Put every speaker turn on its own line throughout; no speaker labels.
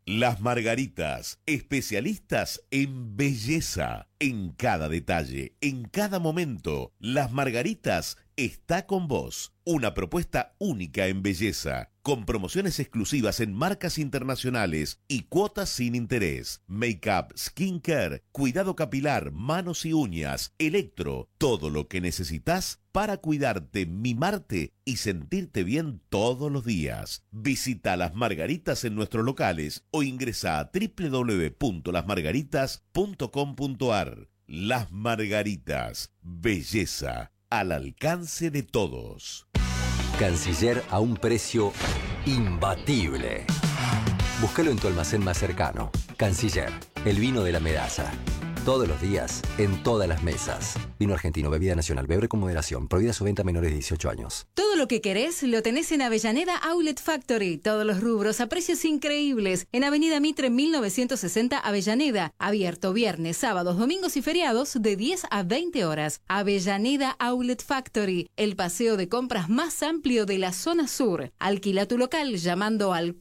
Las Margaritas, especialistas en belleza. En cada detalle, en cada momento, Las Margaritas está con vos. Una propuesta única en belleza, con promociones exclusivas en marcas internacionales y cuotas sin interés. Make-up, skincare, cuidado capilar, manos y uñas, electro, todo lo que necesitas para cuidarte, mimarte y sentirte bien todos los días. Visita Las Margaritas en nuestros locales o ingresa a www.lasmargaritas.com.ar. Las Margaritas, belleza al alcance de todos.
Canciller a un precio imbatible. Búscalo en tu almacén más cercano. Canciller, el vino de la medalla. Todos los días, en todas las mesas. Vino argentino, bebida nacional, beber con moderación. Prohibida su venta a menores de 18 años.
Todo lo que querés lo tenés en Avellaneda Outlet Factory. Todos los rubros a precios increíbles. En Avenida Mitre 1960 Avellaneda. Abierto viernes, sábados, domingos y feriados de 10 a 20 horas. Avellaneda Outlet Factory. El paseo de compras más amplio de la zona sur. Alquila tu local llamando al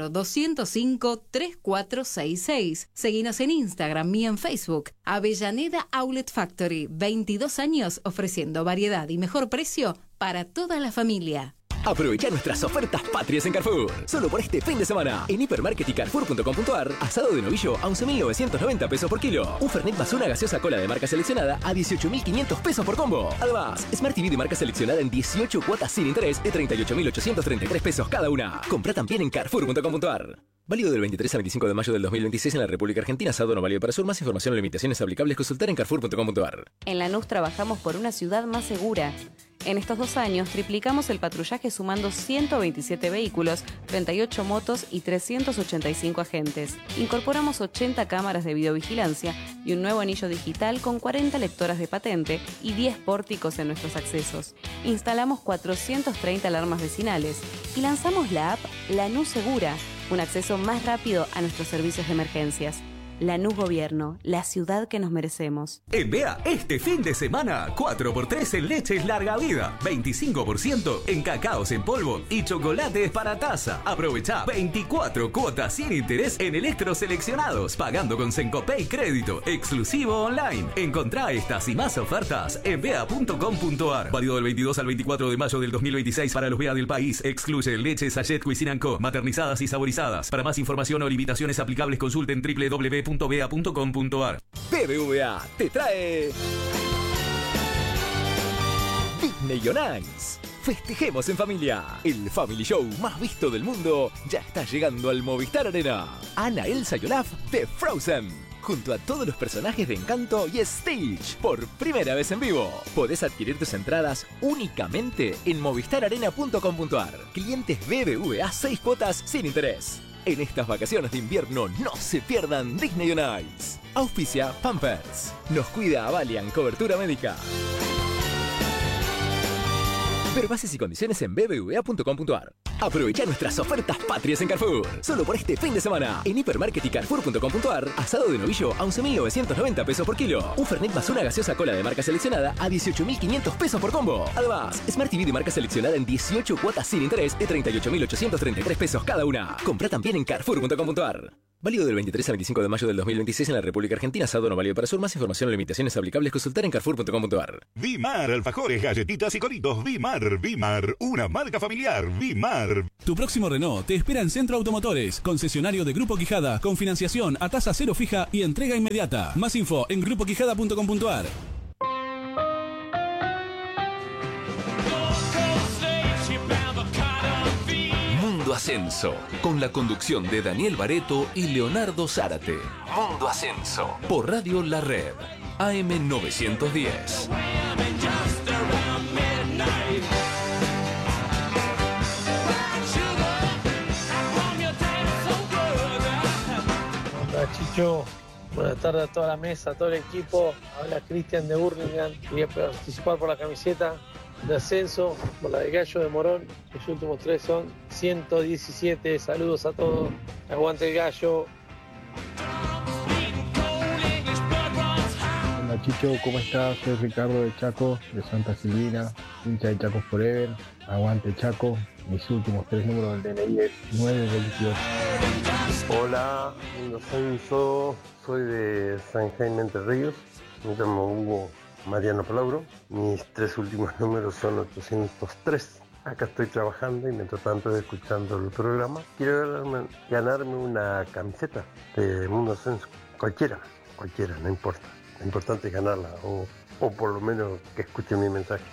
4205-3466. Seguinos en Instagram y en Facebook. Avellaneda Outlet Factory, 22 años ofreciendo variedad y mejor precio para toda la familia.
Aprovecha nuestras ofertas patrias en Carrefour. Solo por este fin de semana. En Hipermarket y Carrefour.com.ar, asado de novillo a 11.990 pesos por kilo. Un Fernet más una gaseosa cola de marca seleccionada a 18.500 pesos por combo. Además, Smart TV de marca seleccionada en 18 cuotas sin interés de 38.833 pesos cada una. Compra también en Carrefour.com.ar. Válido del 23 al 25 de mayo del 2026 en la República Argentina. Asado no válido para Sur. Más información o limitaciones aplicables consultar en Carrefour.com.ar.
En Lanús trabajamos por una ciudad más segura. En estos 2 años triplicamos el patrullaje sumando 127 vehículos, 38 motos y 385 agentes. Incorporamos 80 cámaras de videovigilancia y un nuevo anillo digital con 40 lectoras de patente y 10 pórticos en nuestros accesos. Instalamos 430 alarmas vecinales y lanzamos la app Lanús Segura, un acceso más rápido a nuestros servicios de emergencias. Lanús Gobierno, la ciudad que nos merecemos.
En BEA, este fin de semana, 4x3 en leches larga vida, 25% en cacaos en polvo y chocolates para taza. Aprovecha 24 cuotas sin interés en electros seleccionados, pagando con Sencopay Crédito, exclusivo online. Encontrá estas y más ofertas en bea.com.ar. Válido del 22 al 24 de mayo del 2026 para los BEA del país. Excluye leches Sachet Cuisine & Co, maternizadas y saborizadas. Para más información o limitaciones aplicables, consulten www.bea.com.ar.
BBVA te trae Disney on Ice. Festejemos en familia. El Family Show más visto del mundo ya está llegando al Movistar Arena. Anna, Elsa y Olaf de Frozen, junto a todos los personajes de Encanto y Stitch, por primera vez en vivo. Podés adquirir tus entradas únicamente en movistararena.com.ar. Clientes BBVA 6 cuotas sin interés. En estas vacaciones de invierno no se pierdan Disney on Ice. Auspicia Pampers. Nos cuida Avalian Cobertura Médica. Ver bases y condiciones en bbva.com.ar. Aprovecha nuestras ofertas patrias en Carrefour. Solo por este fin de semana. En Hipermarket y Carrefour.com.ar, asado de novillo a 11.990 pesos por kilo. Un Fernet más una gaseosa cola de marca seleccionada a 18.500 pesos por combo. Además, Smart TV de marca seleccionada en 18 cuotas sin interés de 38.833 pesos cada una. Compra también en Carrefour.com.ar. Válido del 23 al 25 de mayo del 2026 en la República Argentina. Asado no válido para Sur. Más información o limitaciones aplicables consultar en Carrefour.com.ar.
Vimar, alfajores, galletitas y coritos. Vimar, una marca familiar. Vimar.
Tu próximo Renault te espera en Centro Automotores, concesionario de Grupo Quijada, con financiación a tasa cero fija y entrega inmediata. Más info en grupoquijada.com.ar.
Mundo Ascenso, con la conducción de Daniel Bareto y Leonardo Zárate. Mundo Ascenso, por Radio La Red, AM 910.
Hola Chicho, buenas tardes a toda la mesa, a todo el equipo. Habla Cristian de Burlingame. Voy a participar por la camiseta de ascenso, por la de Gallo de Morón. Los últimos 3 son 117. Saludos a todos. Aguante el Gallo.
Hola Chicho, ¿cómo estás? Soy Ricardo de Chaco, de Santa Silvina. hincha de Chaco Forever, aguante Chaco, mis últimos 3 números del DNI es 922.
Hola, soy de San Jaime Entre Ríos, me llamo Hugo Mariano Palauro, mis 3 últimos números son 803. Acá estoy trabajando y mientras tanto escuchando el programa. Quiero ganarme una camiseta de Mundo Ascenso, cualquiera, no importa. Lo importante es ganarla o por lo menos que escuchen mi mensaje.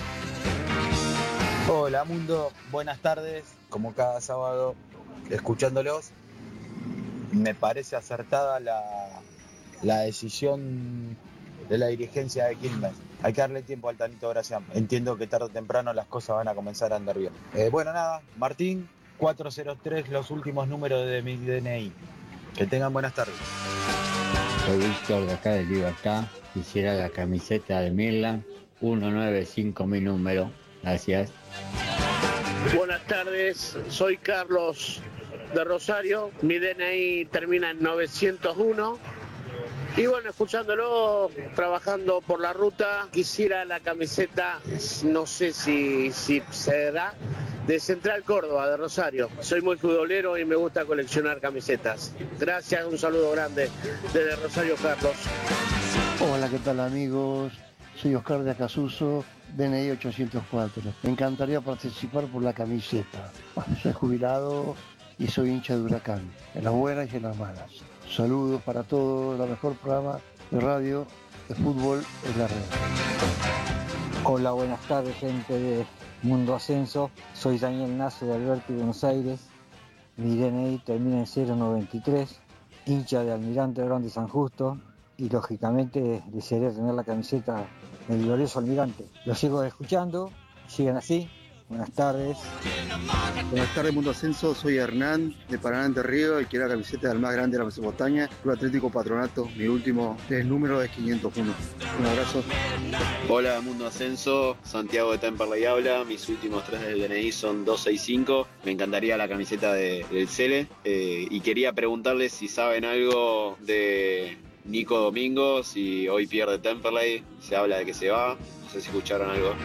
Hola Mundo, buenas tardes, como cada sábado escuchándolos. Me parece acertada la decisión de la dirigencia de Quilmes. Hay que darle tiempo al Tanito Gracián. Entiendo que tarde o temprano las cosas van a comenzar a andar bien. Bueno, nada, Martín, 403, los últimos números de mi DNI. Que tengan buenas tardes.
Soy Víctor de acá de Libertad. Quisiera la camiseta de Mirland, 195 mi número. Gracias.
Buenas tardes, soy Carlos de Rosario. Mi DNI termina en 901. Y bueno, escuchándolo, trabajando por la ruta, quisiera la camiseta, no sé si se da, de Central Córdoba, de Rosario. Soy muy futbolero y me gusta coleccionar camisetas. Gracias, un saludo grande desde Rosario, Carlos.
Hola, ¿qué tal amigos? Soy Oscar de Acasuso, DNI 804. Me encantaría participar por la camiseta. Bueno, soy jubilado y soy hincha de Huracán, en las buenas y en las malas. Saludos para todos, el mejor programa de radio, de fútbol es la red.
Hola, buenas tardes gente de Mundo Ascenso, soy Daniel Nace de Alberti, Buenos Aires, mi DNI termina en 093, hincha de Almirante Grande San Justo y lógicamente desearía tener la camiseta del glorioso Almirante. Los sigo escuchando, sigan así. Buenas tardes.
Buenas tardes, Mundo Ascenso. Soy Hernán, de Paraná Entre Ríos, y quiero la camiseta del más grande de la Mesopotamia, Club Atlético Patronato. Mi último 3 números es 501. Un abrazo.
Hola, Mundo Ascenso. Santiago de Temperley habla. Mis últimos 3 del DNI son 265. Me encantaría la camiseta del Cele. Y quería preguntarles si saben algo de Nico Domingo, si hoy pierde Temperley. Se habla de que se va. No sé si escucharon algo.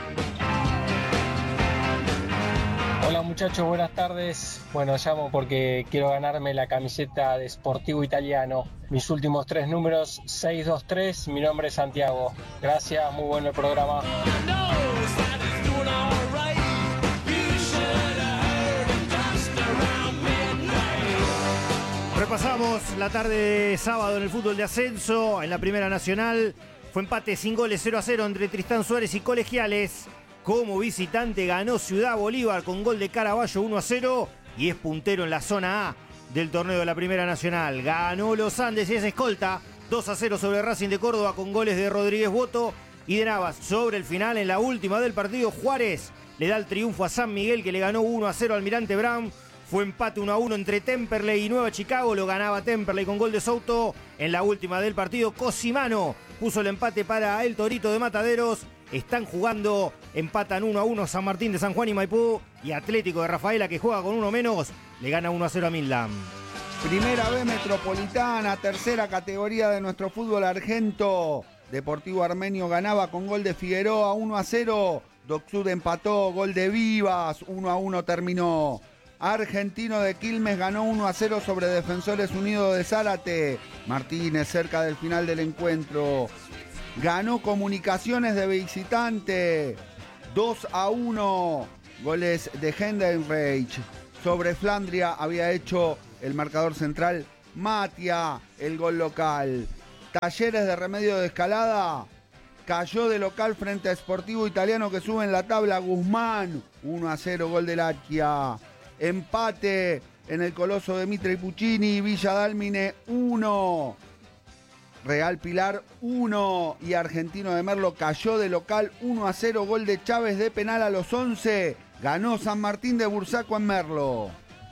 Hola muchachos, buenas tardes. Bueno, llamo porque quiero ganarme la camiseta de Sportivo Italiano. Mis últimos 3 números, 623, mi nombre es Santiago. Gracias, muy bueno el programa.
Repasamos la tarde de sábado en el fútbol de ascenso, en la Primera Nacional. Fue empate sin goles 0-0 entre Tristán Suárez y Colegiales. Como visitante ganó Ciudad Bolívar con gol de Caraballo 1-0 y es puntero en la zona A del torneo de la Primera Nacional. Ganó Los Andes y es escolta 2-0 sobre Racing de Córdoba con goles de Rodríguez Boto y de Navas. Sobre el final, en la última del partido, Juárez le da el triunfo a San Miguel, que le ganó 1-0 al Almirante Brown. Fue empate 1-1 entre Temperley y Nueva Chicago. Lo ganaba Temperley con gol de Souto. En la última del partido, Cosimano puso el empate para el Torito de Mataderos. Están jugando, empatan 1-1 San Martín de San Juan y Maipú. Y Atlético de Rafaela, que juega con uno menos, le gana 1-0 a Midland.
Primera B Metropolitana, tercera categoría de nuestro fútbol argento. Deportivo Armenio ganaba con gol de Figueroa 1-0. Docsud empató, gol de Vivas, 1-1 terminó. Argentino de Quilmes ganó 1-0 sobre Defensores Unidos de Zárate. Martínez cerca del final del encuentro. Ganó Comunicaciones de visitante 2-1. Goles de Hendenreich. Sobre Flandria había hecho el marcador central Matia, el gol local. Talleres de Remedio de Escalada cayó de local frente a Sportivo Italiano, que sube en la tabla. Guzmán 1-0, gol de Lachia. Empate en el Coloso de Mitre y Puccini. Villa Dálmine 1. Real Pilar 1 y Argentino de Merlo cayó de local 1-0, gol de Chávez de penal a los 11. Ganó San Martín de Bursaco en Merlo.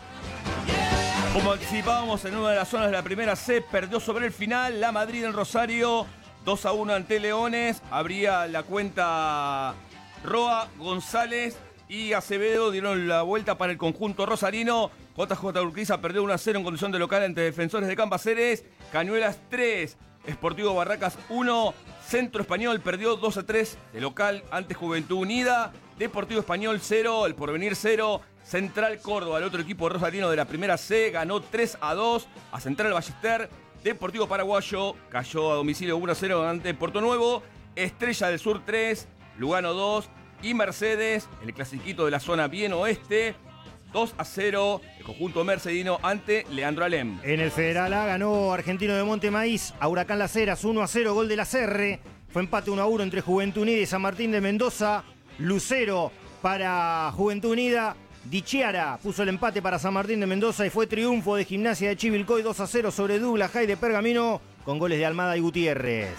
Como anticipábamos, en una de las zonas de la primera C, perdió sobre el final la Madrid en Rosario 2-1 ante Leones. Abría la cuenta Roa, González y Acevedo, dieron la vuelta para el conjunto rosarino. JJ Urquiza perdió 1-0 en condición de local ante Defensores de Cambaceres. Cañuelas 3, Sportivo Barracas 1, Centro Español perdió 2-3 de local ante Juventud Unida. Deportivo Español 0, El Porvenir 0. Central Córdoba, el otro equipo rosarino de la primera C, ganó 3-2 a Central Ballester. Deportivo Paraguayo cayó a domicilio 1-0 ante Porto Nuevo. Estrella del Sur 3, Lugano 2 y Mercedes, el clasiquito de la zona bien oeste, 2-0 el conjunto mercedino ante Leandro Alem.
En el Federal A ganó Argentino de Monte Maíz a Huracán Las Heras 1-0, gol de la Serre. Fue empate 1-1 entre Juventud Unida y San Martín de Mendoza. Lucero para Juventud Unida. Di Chiara puso el empate para San Martín de Mendoza y fue triunfo de Gimnasia de Chivilcoy 2-0 sobre Douglas High de Pergamino con goles de Almada y Gutiérrez.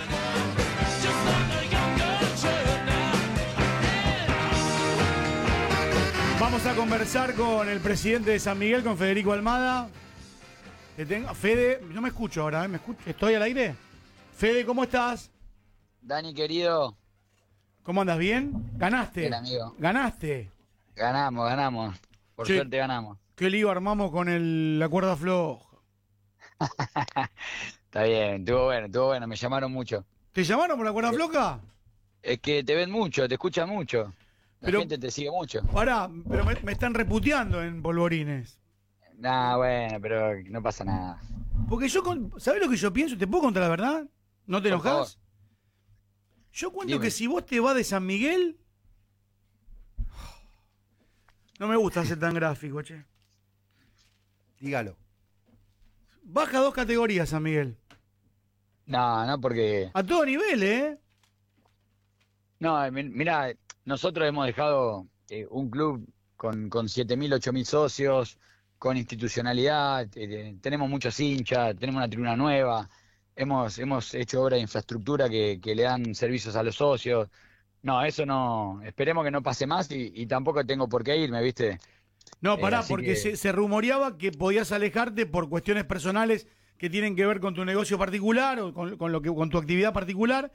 Vamos a conversar con el presidente de San Miguel, con Federico Almada. Fede, no me escucho ahora, ¿me escucho? ¿Estoy al aire? Fede, ¿cómo estás?
Dani, querido.
¿Cómo andas? ¿Bien? ¿Ganaste?
Bien, amigo.
¿Ganaste?
Ganamos. Por suerte ganamos.
¿Qué lío armamos con la cuerda floja?
Está bien, estuvo bueno, me llamaron mucho.
¿Te llamaron por la cuerda floja?
Es que te ven mucho, te escuchan mucho. La gente te sigue mucho.
Pará, pero me están reputeando en Polvorines.
Nah, bueno, pero no pasa nada.
Porque ¿sabés lo que yo pienso? ¿Te puedo contar la verdad? ¿No te enojás? Yo cuento que si vos te vas de San Miguel... No me gusta ser tan gráfico, che.
Dígalo.
Baja 2 categorías, San Miguel.
No, porque...
A todo nivel, ¿eh?
No, mirá, nosotros hemos dejado un club con 7.000, 8.000 socios, con institucionalidad, tenemos muchos hinchas, tenemos una tribuna nueva, hemos hecho obras de infraestructura que le dan servicios a los socios. No, eso no, esperemos que no pase más y tampoco tengo por qué irme, ¿viste?
No, pará, porque se rumoreaba que podías alejarte por cuestiones personales que tienen que ver con tu negocio particular o con tu actividad particular.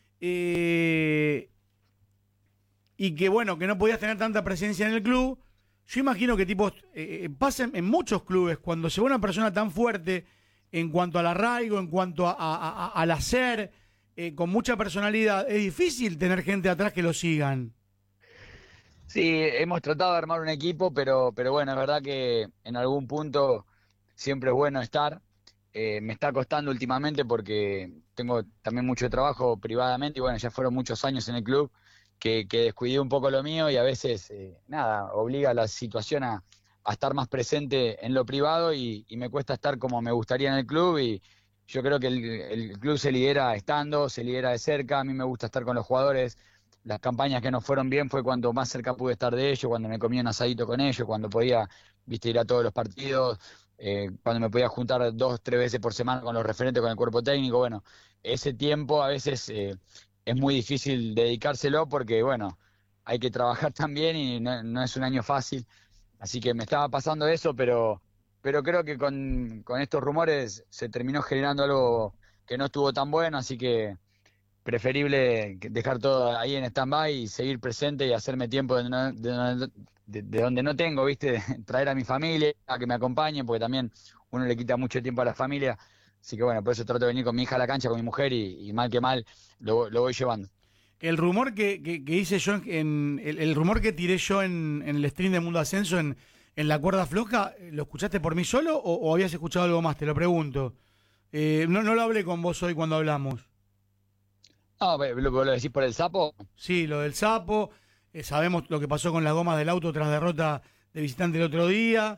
Y que bueno, que no podías tener tanta presencia en el club. Yo imagino que pasa en muchos clubes, cuando se ve una persona tan fuerte en cuanto al arraigo, en cuanto al hacer, con mucha personalidad, es difícil tener gente atrás que lo sigan.
Sí, hemos tratado de armar un equipo, pero bueno, es verdad que en algún punto siempre es bueno estar. Me está costando últimamente porque tengo también mucho trabajo privadamente y bueno, ya fueron muchos años en el club que descuidé un poco lo mío y a veces, obliga a la situación a estar más presente en lo privado y me cuesta estar como me gustaría en el club y yo creo que el club se lidera estando, se lidera de cerca, a mí me gusta estar con los jugadores. Las campañas que nos fueron bien fue cuando más cerca pude estar de ellos, cuando me comía un asadito con ellos, cuando podía ir a todos los partidos, cuando me podía juntar 2, 3 veces por semana con los referentes, con el cuerpo técnico. Bueno, ese tiempo a veces es muy difícil dedicárselo porque, bueno, hay que trabajar también y no es un año fácil. Así que me estaba pasando eso, pero creo que con estos rumores se terminó generando algo que no estuvo tan bueno, así que preferible dejar todo ahí en stand-by y seguir presente y hacerme tiempo de donde no tengo, ¿viste? Traer a mi familia a que me acompañen, porque también uno le quita mucho tiempo a la familia. Así que bueno, por eso trato de venir con mi hija a la cancha, con mi mujer y mal que mal lo voy llevando.
El rumor que hice yo, el rumor que tiré yo en el stream de Mundo Ascenso en la cuerda floja, ¿lo escuchaste por mí solo o habías escuchado algo más? Te lo pregunto. No lo hablé con vos hoy cuando hablamos.
No, ¿lo decís por el sapo?
Sí, lo del sapo. Sabemos lo que pasó con las gomas del auto tras derrota de Visitante el otro día.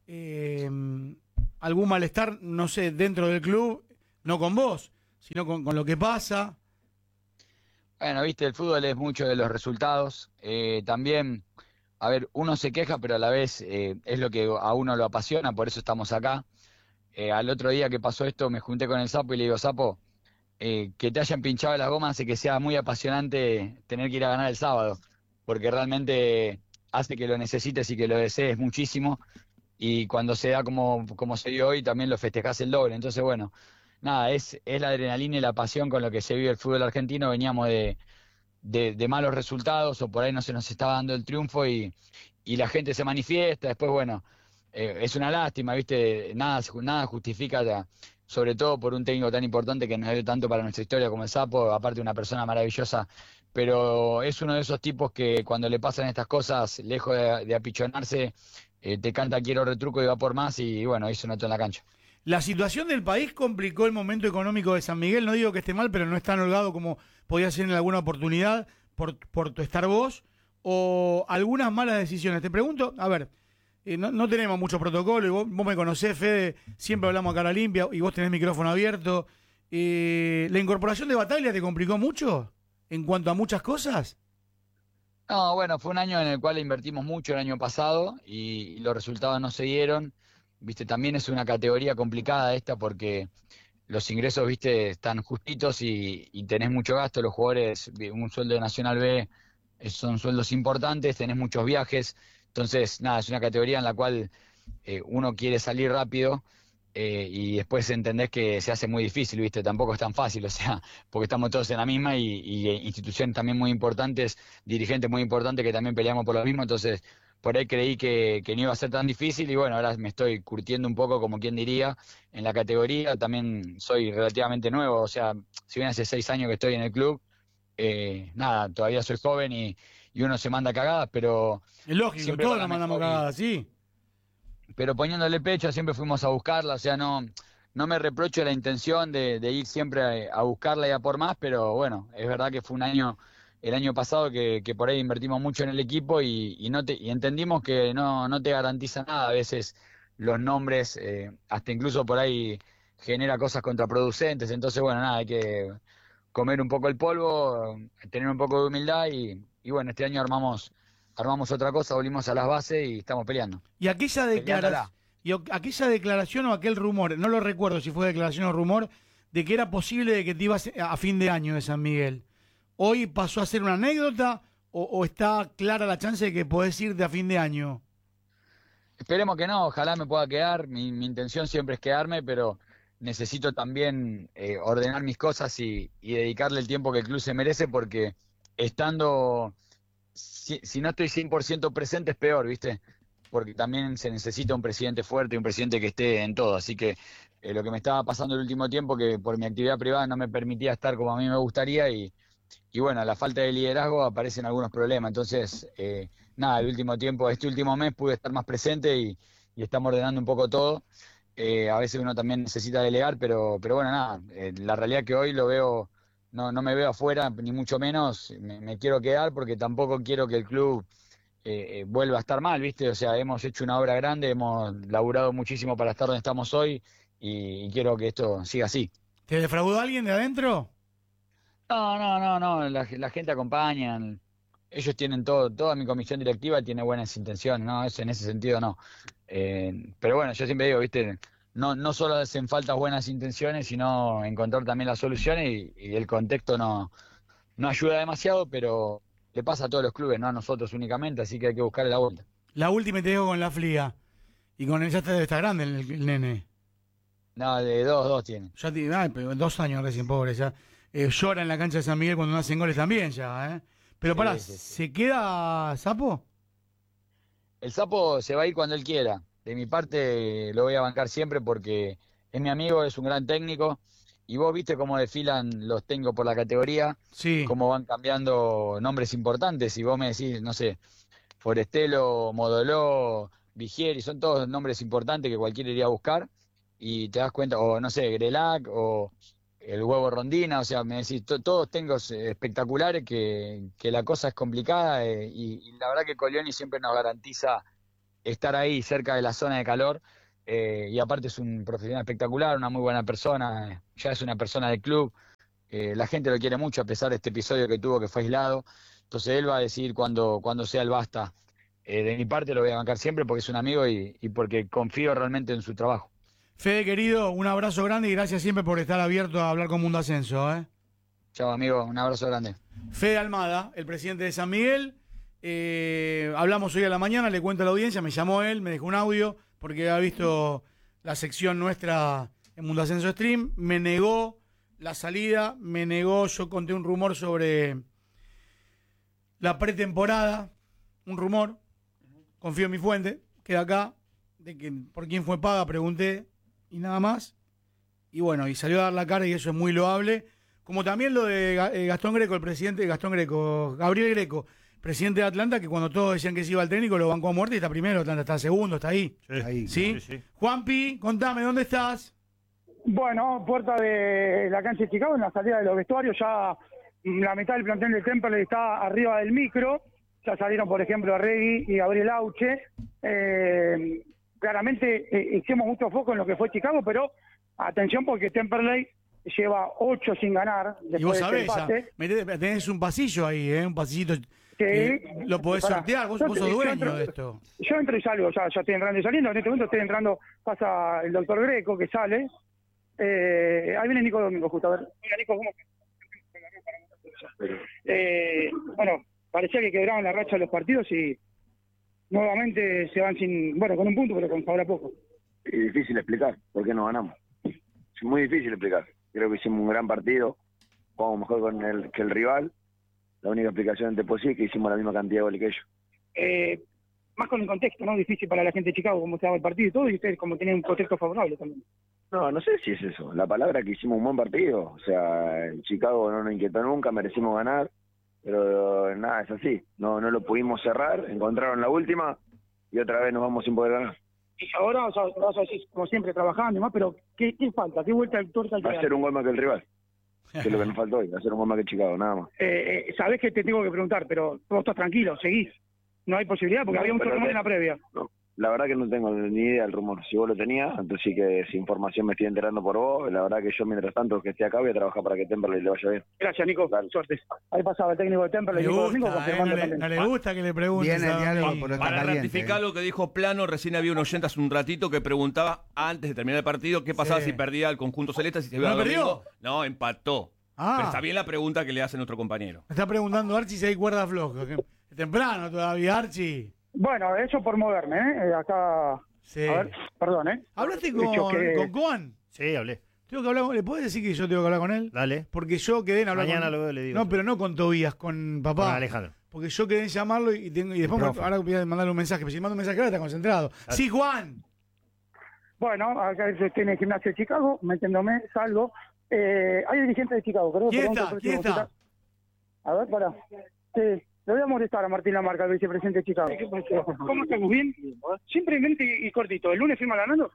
Algún malestar, no sé, dentro del club, no con vos, sino con lo que pasa.
Bueno, viste, el fútbol es mucho de los resultados. También, a ver, uno se queja, pero a la vez es lo que a uno lo apasiona, por eso estamos acá. Al otro día que pasó esto, me junté con el sapo y le digo, Sapo, que te hayan pinchado las gomas hace que sea muy apasionante tener que ir a ganar el sábado, porque realmente hace que lo necesites y que lo desees muchísimo, y cuando se da como se dio hoy, también lo festejás el doble. Entonces, bueno, nada, es la adrenalina y la pasión con lo que se vive el fútbol argentino. Veníamos de malos resultados, o por ahí no se nos estaba dando el triunfo, y la gente se manifiesta. Después, bueno, es una lástima, ¿viste? Nada justifica sobre todo por un técnico tan importante que nos dio tanto para nuestra historia como el Sapo, aparte una persona maravillosa, pero es uno de esos tipos que cuando le pasan estas cosas, lejos de apichonarse, te canta quiero retruco y va por más, y bueno, hizo nota en la cancha.
La situación del país complicó el momento económico de San Miguel, no digo que esté mal, pero no es tan holgado como podía ser en alguna oportunidad por tu estar vos, o algunas malas decisiones. Te pregunto, a ver, no tenemos mucho protocolo, y vos me conocés, Fede, siempre hablamos a cara limpia, y vos tenés micrófono abierto. ¿La incorporación de Bataglia te complicó mucho en cuanto a muchas cosas?
No, bueno, fue un año en el cual invertimos mucho el año pasado y los resultados no se dieron. Viste, también es una categoría complicada esta porque los ingresos, viste, están justitos y tenés mucho gasto. Los jugadores, un sueldo de Nacional B son sueldos importantes, tenés muchos viajes. Entonces, nada, es una categoría en la cual uno quiere salir rápido y después entendés que se hace muy difícil, viste, tampoco es tan fácil, o sea, porque estamos todos en la misma y instituciones también muy importantes, dirigentes muy importantes que también peleamos por lo mismo, entonces por ahí creí que no iba a ser tan difícil y bueno, ahora me estoy curtiendo un poco, como quien diría, en la categoría. También soy relativamente nuevo, o sea, si bien hace 6 años que estoy en el club, nada, todavía soy joven y uno se manda cagadas, pero...
Es lógico, todos nos mandamos cagadas, sí.
Pero poniéndole pecho siempre fuimos a buscarla, o sea, no me reprocho la intención de ir siempre a buscarla y a por más, pero bueno, es verdad que fue un año... El año pasado que por ahí invertimos mucho en el equipo y entendimos que no te garantiza nada. A veces los nombres, hasta incluso por ahí genera cosas contraproducentes. Entonces, bueno, nada, hay que comer un poco el polvo, tener un poco de humildad y bueno, este año armamos otra cosa, volvimos a las bases y estamos peleando.
Y aquella declaración o aquel rumor, no lo recuerdo si fue declaración o rumor, de que era posible de que te ibas a fin de año de San Miguel. ¿Hoy pasó a ser una anécdota o está clara la chance de que podés irte a fin de año?
Esperemos que no, ojalá me pueda quedar. Mi intención siempre es quedarme, pero necesito también ordenar mis cosas y dedicarle el tiempo que el club se merece, porque estando, si no estoy 100% presente es peor, ¿viste? Porque también se necesita un presidente fuerte, un presidente que esté en todo. Así que lo que me estaba pasando el último tiempo, que por mi actividad privada no me permitía estar como a mí me gustaría y bueno, a la falta de liderazgo aparecen algunos problemas. Entonces, nada, este último mes pude estar más presente y estamos ordenando un poco todo. A veces uno también necesita delegar, pero bueno, nada, la realidad que hoy lo veo, no me veo afuera, ni mucho menos, me quiero quedar porque tampoco quiero que el club vuelva a estar mal, ¿viste? O sea, hemos hecho una obra grande, hemos laburado muchísimo para estar donde estamos hoy y quiero que esto siga así.
¿Te defraudó alguien de adentro?
No, la gente acompaña, ellos tienen toda mi comisión directiva tiene buenas intenciones, no, eso en ese sentido no. Pero bueno, yo siempre digo, viste, no solo hacen falta buenas intenciones, sino encontrar también las soluciones y el contexto no ayuda demasiado, pero le pasa a todos los clubes, no a nosotros únicamente, así que hay que buscarle la vuelta.
La última te dejo con la Fliga, y con él ya está grande el nene.
No, de dos tiene.
Ya tiene, pero 2 años recién, pobre, ya. Llora en la cancha de San Miguel cuando no hacen goles también ya, ¿eh? Pero pará, sí. ¿Se queda Sapo?
El Sapo se va a ir cuando él quiera. De mi parte lo voy a bancar siempre porque es mi amigo, es un gran técnico. Y vos viste cómo desfilan los técnicos por la categoría,
sí.
Cómo van cambiando nombres importantes. Y vos me decís, no sé, Forestelo, Modoló, Vigieri, son todos nombres importantes que cualquiera iría a buscar. Y te das cuenta, o no sé, Grelac, o el Huevo Rondina, o sea, me decís, todos técnicos espectaculares, que la cosa es complicada y la verdad que Colioni siempre nos garantiza estar ahí cerca de la zona de calor y aparte es un profesional espectacular, una muy buena persona, ya es una persona del club, la gente lo quiere mucho a pesar de este episodio que tuvo que fue aislado, entonces él va a decidir cuando sea el basta. De mi parte lo voy a bancar siempre porque es un amigo y porque confío realmente en su trabajo.
Fede, querido, un abrazo grande y gracias siempre por estar abierto a hablar con Mundo Ascenso.
Chao, amigo, un abrazo grande.
Fede Almada, el presidente de San Miguel. Hablamos hoy a la mañana, le cuento a la audiencia, me llamó él, me dejó un audio porque había visto la sección nuestra en Mundo Ascenso Stream, me negó la salida, yo conté un rumor sobre la pretemporada, un rumor, confío en mi fuente, queda acá, de que por quién fue paga, pregunté, y nada más, y bueno, y salió a dar la cara y eso es muy loable. Como también lo de Gastón Greco, el presidente Gabriel Greco, presidente de Atlanta, que cuando todos decían que se iba al técnico, lo bancó a muerte y está primero, Atlanta está segundo, está ahí. ¿Sí? Juanpi, contame, ¿dónde estás?
Bueno, puerta de la cancha de Chicago, en la salida de los vestuarios, ya la mitad del plantel del Temperley está arriba del micro, ya salieron, por ejemplo, Regui y Gabriel Auche. Claramente hicimos mucho foco en lo que fue Chicago, pero atención porque Temperley lleva 8 sin ganar.
Y vos sabés, tenés un pasillo ahí, un pasillito.
Sí,
lo podés sortear, vos sos dueño de esto.
Yo entro y salgo, ya estoy entrando y saliendo. En este momento estoy entrando, pasa el doctor Greco que sale. Ahí viene Nico Domingo, justo. A ver, mira, Nico, ¿cómo? Bueno, parecía que quebraban la racha de los partidos y nuevamente se van con un punto, pero con sabor a poco.
Es difícil explicar por qué no ganamos. Es muy difícil explicar. Creo que hicimos un gran partido, jugamos mejor que el rival. La única explicación de por sí es que hicimos la misma cantidad de goles que ellos.
Más con el contexto, ¿no? Difícil para la gente de Chicago, cómo se daba el partido y todo, y ustedes como tenían un contexto favorable también.
No sé si es eso. La palabra que hicimos un buen partido. O sea, en Chicago no nos inquietó nunca, merecimos ganar, pero nada, es así. No lo pudimos cerrar, encontraron la última y otra vez nos vamos sin poder ganar.
Y ahora vas a decir, como siempre, trabajando y más, pero ¿qué falta? ¿Qué vuelta de tuerca?
Va a ser un gol más que el rival. Que es lo que nos faltó hoy, va a ser un gol más que Chicago, nada más.
Sabés que te tengo que preguntar, pero vos estás tranquilo, seguís. No hay posibilidad porque había mucho rumor en la previa.
No, la verdad que no tengo ni idea del rumor. Si vos lo tenías, entonces sí que esa información me estoy enterando por vos. La verdad que yo, mientras tanto que esté acá, voy a trabajar para que Temperley le vaya bien.
Gracias, Nico. Dale. Suerte. Ahí pasaba el técnico de Temperley.
No le gusta que le preguntes.
Para ratificar lo que dijo Plano, recién había un oyente hace un ratito que preguntaba, antes de terminar el partido, qué pasaba si perdía el conjunto celeste, si se iba a
perdió.
No, empató. Pero está bien la pregunta que le hace nuestro compañero.
Me está preguntando Archie si hay cuerda floja. Temprano todavía, Archie.
Bueno, eso por moverme, Acá. Sí. A ver, perdón,
¿Hablaste con Coan?
Sí, hablé.
Tengo que hablar, ¿le puedes decir que yo tengo que hablar con él?
Dale.
Porque yo quedé en hablar
Mañana le digo.
No, pero no con Tobías, con papá.
Con Alejandro.
Porque yo quedé en llamarlo y después ahora voy a mandarle un mensaje. Pero si mando un mensaje ahora está concentrado. Dale. Sí, Juan.
Bueno, acá estoy en el gimnasio de Chicago, metiéndome, salgo. Hay dirigentes de Chicago, creo.
¿Quién está?
A ver, pará. Sí, le voy a molestar a Martín Lamarca, el vicepresidente de Chicago. ¿Cómo estamos? ¿Bien? Simplemente y cortito. ¿El lunes firma ganando?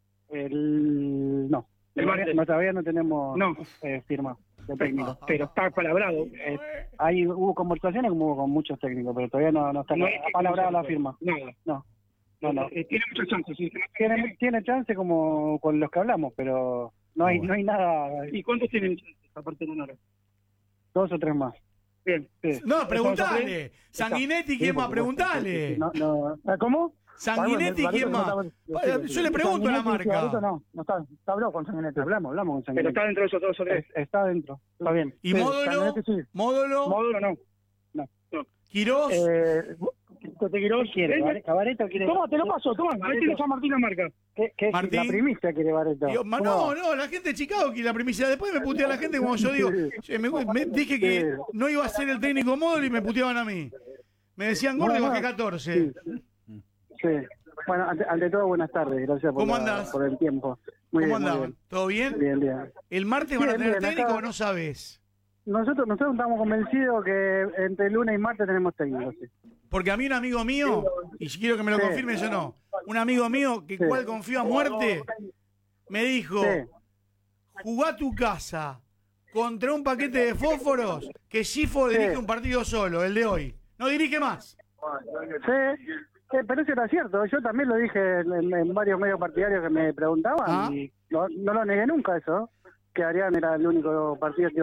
No. El martes todavía no tenemos firma de técnico, pero está palabrado. Ahí hubo conversaciones como con muchos técnicos, pero todavía no está palabrada la firma. No. Tiene muchas chances, sí. Tiene chance como con los que hablamos, pero no hay nada. ¿Y cuántos tienen chances aparte de Honor? 2 o 3 más. Bien.
No, preguntale. Sanguinetti, ¿quién más? Preguntale.
¿Cómo?
Sanguinetti, ¿quién más? Yo le pregunto a la marca.
No está hablado con Sanguinetti. Hablamos con Sanguinetti. Pero está dentro de esos 2 o 3. Está dentro, está bien.
¿Y Módulo? ¿Módulo?
Módulo no.
¿Quirós?
¿Te quiere? ¿Cabareto quiere? Toma, te lo paso, toma. Metele a Martín Lamarca. ¿Qué
Martín?
La primicia quiere Bareto.
No, la gente de Chicago quiere la primicia. Después me putea la gente como yo digo. Me dije que no iba a ser el técnico Módulo y me puteaban a mí. Me decían gordo y bajé 14.
Sí. Bueno, ante todo, buenas tardes. Gracias por el tiempo.
¿Cómo andaban? ¿Todo bien?
Bien.
¿El martes van a tener técnico o no sabes?
Nosotros estamos convencidos que entre lunes y martes tenemos técnico, sí.
Porque a mí un amigo mío, y si quiero que me lo confirme, yo no, un amigo mío que cual confío a muerte, me dijo, jugá tu casa contra un paquete de fósforos que Schifo dirige un partido solo, el de hoy. No dirige más.
Sí, pero eso era cierto. Yo también lo dije en varios medios partidarios que me preguntaban y no lo negué nunca eso, que Arián era el único partido que